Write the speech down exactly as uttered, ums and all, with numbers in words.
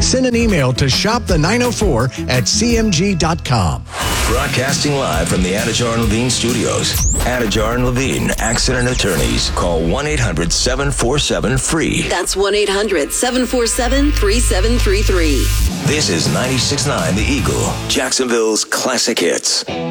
Send an email to shop the nine oh four at c m g dot com. Broadcasting live from the Anajar and Levine studios. Anajar and Levine, accident attorneys. Call one eight hundred seven four seven free. That's one eight hundred seven four seven three seven three three. This is ninety-six point nine The Eagle, Jacksonville's classic hits.